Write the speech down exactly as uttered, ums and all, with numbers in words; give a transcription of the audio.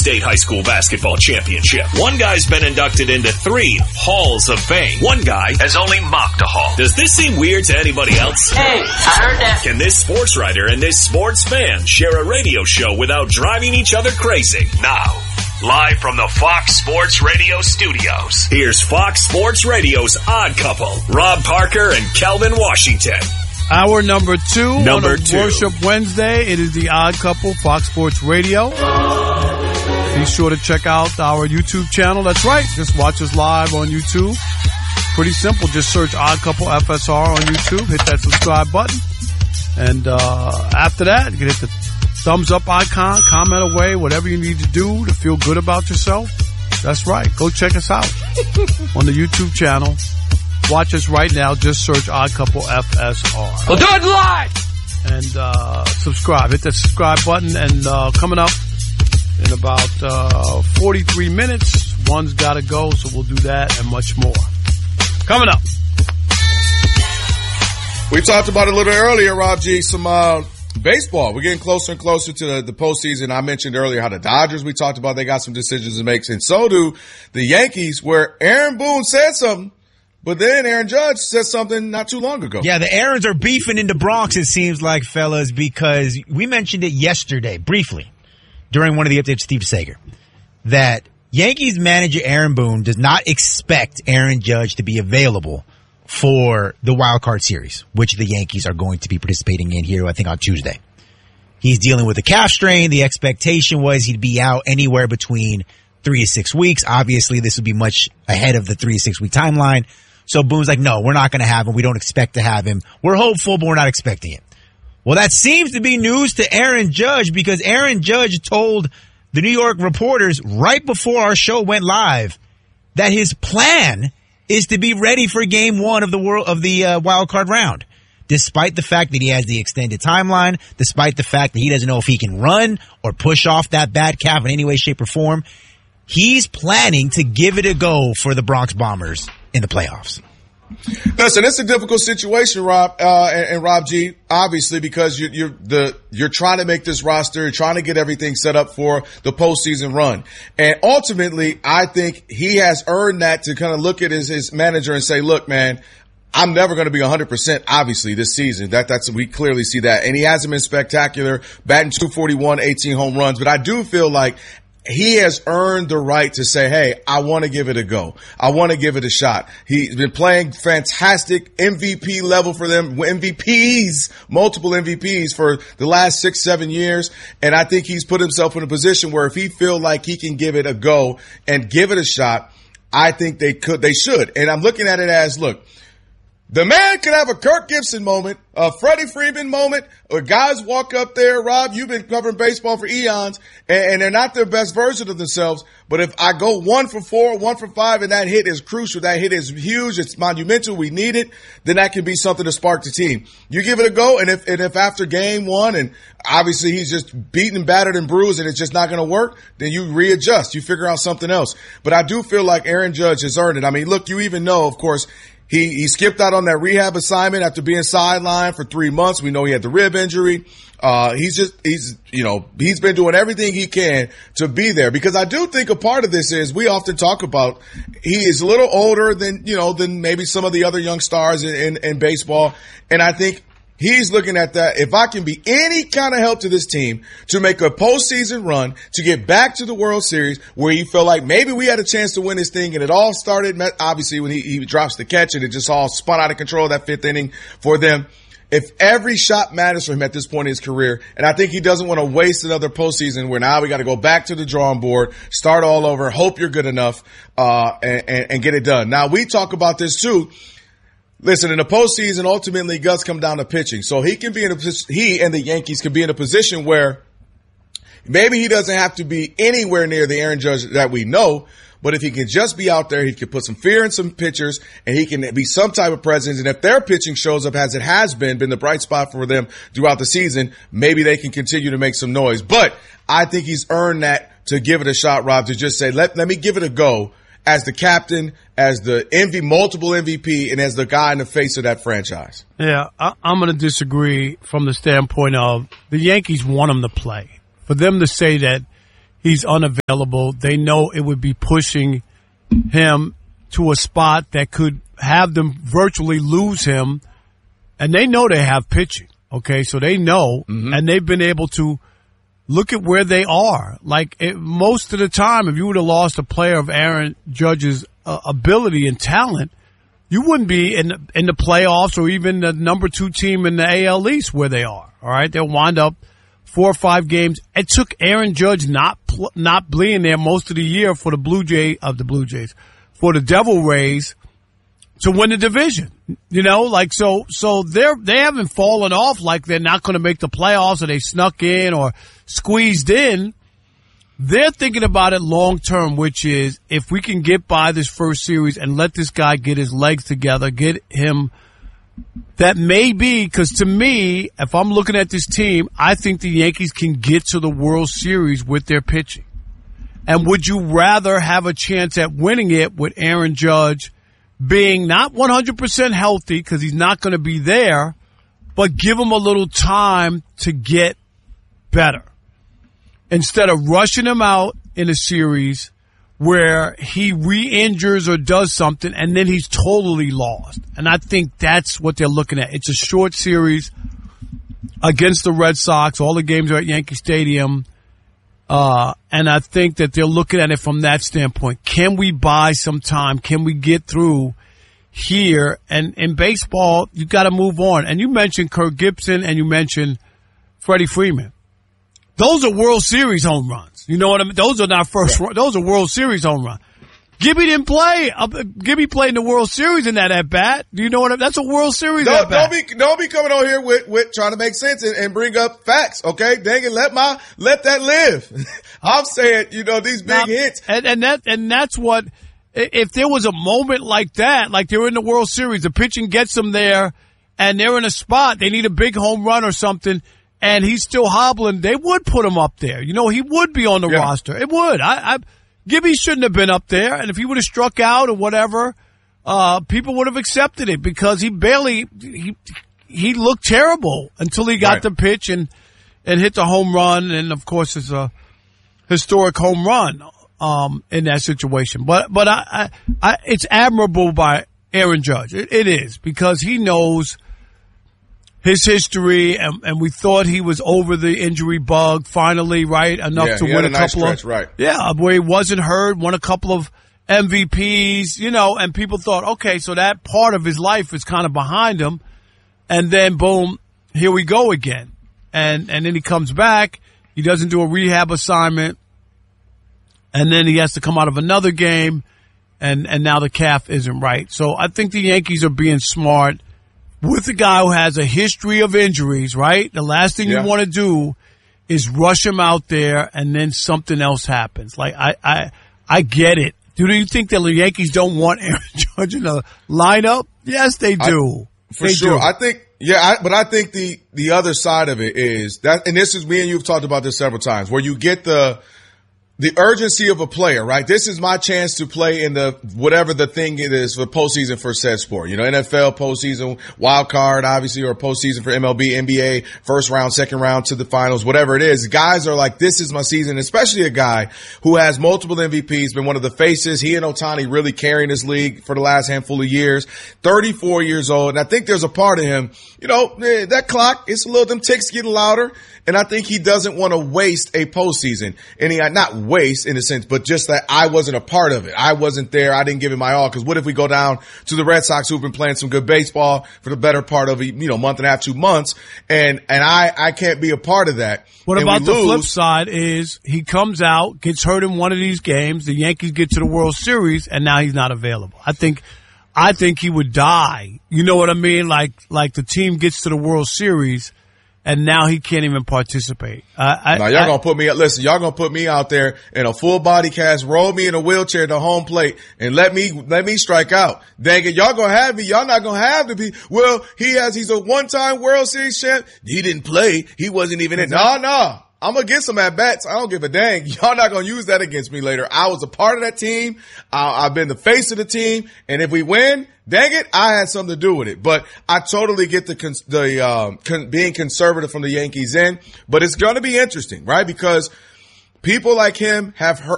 state high school basketball championship. One guy's been inducted into three Halls of Fame. One guy has only mocked a hall. Does this seem weird to anybody else? Hey, I heard that. Can this sports writer and this sports fan share a radio show without driving each other crazy? Now, live from the Fox Sports Radio studios, here's Fox Sports Radio's Odd Couple, Rob Parker and Kelvin Washington. Hour number two number on a two. Worship Wednesday. It is the Odd Couple, Fox Sports Radio. Be sure to check out our YouTube channel. That's right. Just watch us live on YouTube. Pretty simple. Just search Odd Couple F S R on YouTube. Hit that subscribe button. And uh after that, you can hit the thumbs up icon, comment away, whatever you need to do to feel good about yourself. That's right. Go check us out on the YouTube channel. Watch us right now. Just search Odd Couple F S R. We'll do it live! And uh subscribe. Hit the subscribe button. And uh coming up in about uh forty-three minutes, one's got to go, so we'll do that and much more. Coming up. We talked about it a little earlier, Rob G, some uh baseball. We're getting closer and closer to the, the postseason. I mentioned earlier how the Dodgers, we talked about, they got some decisions to make, and so do the Yankees, where Aaron Boone said something. But then Aaron Judge said something not too long ago. Yeah, the Aarons are beefing in the Bronx, it seems like, fellas, because we mentioned it yesterday, briefly, during one of the updates to Steve Sager, that Yankees manager Aaron Boone does not expect Aaron Judge to be available for the wild card series, which the Yankees are going to be participating in here, I think, on Tuesday. He's dealing with a calf strain. The expectation was he'd be out anywhere between three to six weeks. Obviously, this would be much ahead of the three to six week timeline. So Boone's like, no, we're not going to have him. We don't expect to have him. We're hopeful, but we're not expecting it. Well, that seems to be news to Aaron Judge, because Aaron Judge told the New York reporters right before our show went live that his plan is to be ready for game one of the world of the uh, wild card round, despite the fact that he has the extended timeline, despite the fact that he doesn't know if he can run or push off that bad calf in any way, shape, or form. He's planning to give it a go for the Bronx Bombers in the playoffs. Listen, it's a difficult situation, Rob, uh, and, and Rob G, obviously, because you're, you're the, you're trying to make this roster, you're trying to get everything set up for the postseason run. And ultimately, I think he has earned that to kind of look at his, his manager and say, look, man, I'm never going to be one hundred percent, obviously, this season. That, that's, we clearly see that. And he hasn't been spectacular, batting two forty-one, eighteen home runs. But I do feel like he has earned the right to say, hey, I want to give it a go. I want to give it a shot. He's been playing fantastic, M V P level for them, M V Ps, multiple M V Ps for the last six, seven years. And I think he's put himself in a position where if he feel like he can give it a go and give it a shot, I think they could, they should. And I'm looking at it as, look, the man could have a Kirk Gibson moment, a Freddie Freeman moment, or guys walk up there, Rob, you've been covering baseball for eons, and, and they're not their best version of themselves. But if I go one for four, one for five, and that hit is crucial, that hit is huge, it's monumental, we need it, then that can be something to spark the team. You give it a go, and if, and if after game one, and obviously he's just beaten, battered, and bruised, and it's just not going to work, then you readjust, you figure out something else. But I do feel like Aaron Judge has earned it. I mean, look, you even know, of course, He, he skipped out on that rehab assignment after being sidelined for three months. We know he had the rib injury. Uh, he's just, he's, you know, he's been doing everything he can to be there, because I do think a part of this is we often talk about he is a little older than, you know, than maybe some of the other young stars in, in, in baseball. And I think he's looking at that. If I can be any kind of help to this team to make a postseason run, to get back to the World Series where he felt like maybe we had a chance to win this thing, and it all started obviously when he, he drops the catch and it just all spun out of control, that fifth inning for them. If every shot matters for him at this point in his career, and I think he doesn't want to waste another postseason where now we got to go back to the drawing board, start all over, hope you're good enough, uh, and, and, and get it done. Now, we talk about this too. Listen, in the postseason, ultimately, guts come down to pitching. So he can be in a he and the Yankees can be in a position where maybe he doesn't have to be anywhere near the Aaron Judge that we know, but if he can just be out there, he can put some fear in some pitchers, and he can be some type of presence. And if their pitching shows up as it has been, been the bright spot for them throughout the season, maybe they can continue to make some noise. But I think he's earned that to give it a shot, Rob, to just say, let, let me give it a go as the captain, as the M V, multiple M V P, and as the guy in the face of that franchise. Yeah, I, I'm going to disagree from the standpoint of the Yankees want him to play. For them to say that he's unavailable. They know it would be pushing him to a spot that could have them virtually lose him. And they know they have pitching. Okay, so they know, mm-hmm. and they've been able to look at where they are. Like it, most of the time, if you would have lost a player of Aaron Judge's uh, ability and talent, you wouldn't be in the, in the playoffs or even the number two team in the A L East where they are. All right, they'll wind up four or five games. It took Aaron Judge not pl- not being there most of the year for the Blue Jay of the Blue Jays for the Devil Rays to win the division. You know, like so so they're they haven't fallen off like they're not going to make the playoffs or they snuck in or squeezed in. They're thinking about it long term, which is if we can get by this first series and let this guy get his legs together, get him that may be, because to me, if I'm looking at this team, I think the Yankees can get to the World Series with their pitching. And would you rather have a chance at winning it with Aaron Judge being not one hundred percent healthy because he's not going to be there, but give him a little time to get better instead of rushing him out in a series where he re-injures or does something and then he's totally lost. And I think that's what they're looking at. It's a short series against the Red Sox. All the games are at Yankee Stadium. Uh, and I think that they're looking at it from that standpoint. Can we buy some time? Can we get through here? And in baseball, you got to move on. And you mentioned Kirk Gibson and you mentioned Freddie Freeman. Those are World Series home runs. You know what I mean? Those are not first. Yeah. Those are World Series home runs. Gibby didn't play. Uh, Gibby played in the World Series in that at bat. Do you know what? I, that's a World Series don't, at bat. Don't be, don't be coming on here with, with trying to make sense and, and bring up facts. Okay, dang it, let my let that live. I'm saying, you know, these big now, hits, and, and that and that's what. If there was a moment like that, like they're in the World Series, the pitching gets them there, and they're in a spot they need a big home run or something, and he's still hobbling, they would put him up there. You know, he would be on the yeah. roster. It would. I. I Gibby shouldn't have been up there, and if he would have struck out or whatever, uh, people would have accepted it because he barely he he looked terrible until he got right. the pitch and and hit the home run, and of course it's a historic home run um, in that situation. But but I, I, I it's admirable by Aaron Judge. It, it is because he knows his history, and, and we thought he was over the injury bug finally, right? Enough yeah, to win win a, a nice couple stretch, of, right. yeah, where he wasn't hurt, won a couple of M V Ps, you know, and people thought, okay, so that part of his life is kind of behind him, and then boom, here we go again, and and then he comes back, he doesn't do a rehab assignment, and then he has to come out of another game, and and now the calf isn't right. So I think the Yankees are being smart. With a guy who has a history of injuries, right? The last thing yeah. you want to do is rush him out there and then something else happens. Like, I, I, I get it. Do you think that the Yankees don't want Aaron Judge in the lineup? Yes, they do. I, for they sure. Do. I think, yeah, I, but I think the, the other side of it is that, and this is, me and you have talked about this several times, where you get the, the urgency of a player, right? This is my chance to play in the, whatever the thing it is for postseason for said sport. You know, N F L postseason, wild card, obviously, or postseason for M L B, N B A, first round, second round to the finals, whatever it is. Guys are like, this is my season, especially a guy who has multiple M V Ps, been one of the faces. He and Ohtani really carrying this league for the last handful of years. thirty-four years old. And I think there's a part of him, you know, that clock, it's a little, them ticks getting louder. And I think he doesn't want to waste a postseason. And he, not waste in a sense, but just that I wasn't a part of it. I wasn't there. I didn't give it my all. Because what if we go down to the Red Sox, who've been playing some good baseball for the better part of, you know, month and a half, two months. And, and I, I can't be a part of that. What and about the lose. flip side is he comes out, gets hurt in one of these games. The Yankees get to the World Series and now he's not available. I think, I think he would die. You know what I mean? Like, like the team gets to the World Series and now he can't even participate. Uh, I, now y'all I, gonna put me, listen, y'all gonna put me out there in a full body cast, roll me in a wheelchair to home plate and let me, let me strike out. Dang it, y'all gonna have me. Y'all not gonna have to be, well, he has, he's a one-time World Series champ. He didn't play. He wasn't even in. No, no. I'm going to get some at-bats. I don't give a dang. Y'all not going to use that against me later. I was a part of that team. I, I've been the face of the team. And if we win, dang it, I had something to do with it. But I totally get the, cons- the um, con- being conservative from the Yankees end. But it's going to be interesting, right? Because People like him have hurt,